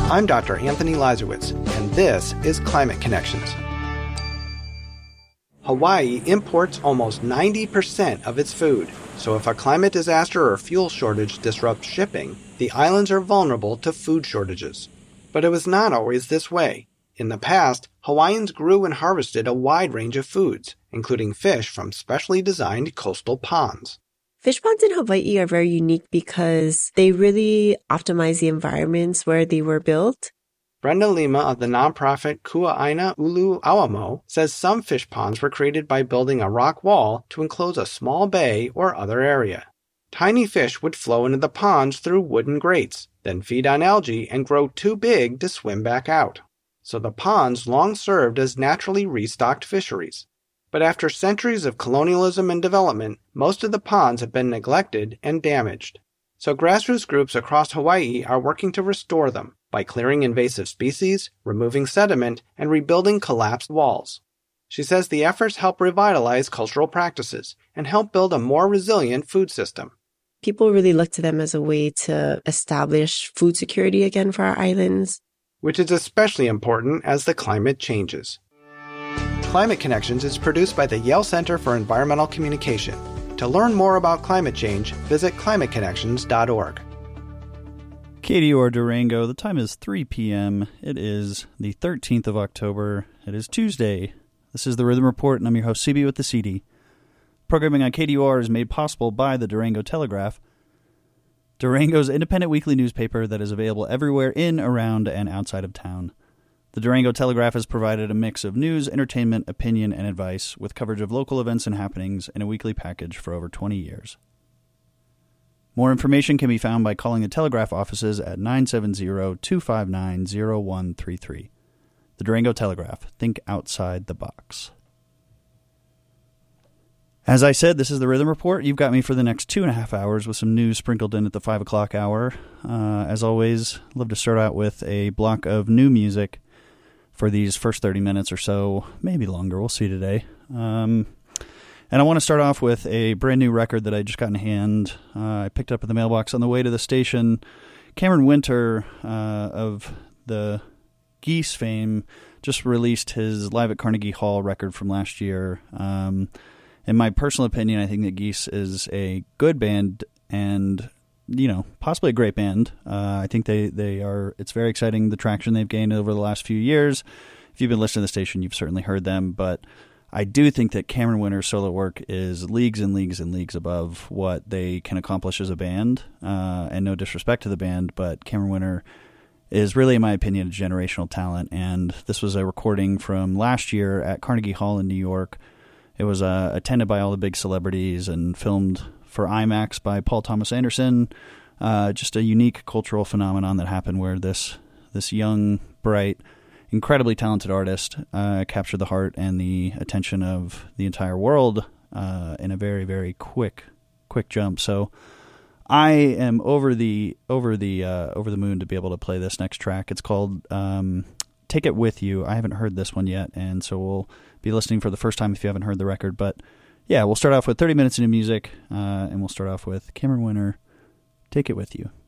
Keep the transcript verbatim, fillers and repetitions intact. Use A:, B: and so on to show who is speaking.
A: I'm Doctor Anthony Lazarowitz, and this is Climate Connections. Hawaii imports almost ninety percent of its food, so if a climate disaster or fuel shortage disrupts shipping, the islands are vulnerable to food shortages. But it was not always this way. In the past, Hawaiians grew and harvested a wide range of foods, including fish from specially designed coastal ponds.
B: Fish ponds in Hawaii are very unique because they really optimize the environments where they were built.
A: Brenda Lima of the nonprofit Kua'aina Ulu Awamo says some fish ponds were created by building a rock wall to enclose a small bay or other area. Tiny fish would flow into the ponds through wooden grates, then feed on algae and grow too big to swim back out. So the ponds long served as naturally restocked fisheries. But after centuries of colonialism and development, most of the ponds have been neglected and damaged. So grassroots groups across Hawaii are working to restore them by clearing invasive species, removing sediment, and rebuilding collapsed walls. She says the efforts help revitalize cultural practices and help build a more resilient food system.
B: People really look to them as a way to establish food security again for our islands,
A: which is especially important as the climate changes. Climate Connections is produced by the Yale Center for Environmental Communication. To learn more about climate change, visit climate connections dot org.
C: K D O R Durango, the time is three p.m. It is the thirteenth of October. It is Tuesday. This is the Rhythm Report, and I'm your host, C B with the C D. Programming on K D O R is made possible by the Durango Telegraph, Durango's independent weekly newspaper that is available everywhere in, around, and outside of town. The Durango Telegraph has provided a mix of news, entertainment, opinion, and advice with coverage of local events and happenings in a weekly package for over twenty years. More information can be found by calling the Telegraph offices at nine seven zero, two five nine, zero one three three. The Durango Telegraph. Think outside the box. As I said, this is the Rhythm Report. You've got me for the next two and a half hours with some news sprinkled in at the five o'clock hour. Uh, as always, I'd love to start out with a block of new music for these first thirty minutes or so, maybe longer. We'll see today. Um, and I want to start off with a brand new record that I just got in hand. Uh, I picked up at the mailbox on the way to the station. Cameron Winter uh, of the Geese fame just released his Live at Carnegie Hall record from last year. Um, in my personal opinion, I think that Geese is a good band and, you know, possibly a great band. Uh, I think they, they are, it's very exciting, the traction they've gained over the last few years. If you've been listening to the station, you've certainly heard them, but I do think that Cameron Winter's solo work is leagues and leagues and leagues above what they can accomplish as a band. Uh, and no disrespect to the band, but Cameron Winter is really, in my opinion, a generational talent. And this was a recording from last year at Carnegie Hall in New York. It was uh, attended by all the big celebrities and filmed for IMAX by Paul Thomas Anderson. Uh, just a unique cultural phenomenon that happened where this this young, bright, incredibly talented artist uh, captured the heart and the attention of the entire world uh, in a very, very quick, quick jump. So I am over the over the uh, over the moon to be able to play this next track. It's called um, "Take It With You." I haven't heard this one yet, and so we'll be listening for the first time if you haven't heard the record. But yeah, we'll start off with thirty minutes into music, uh, and we'll start off with Cameron Winter, "Take It With You."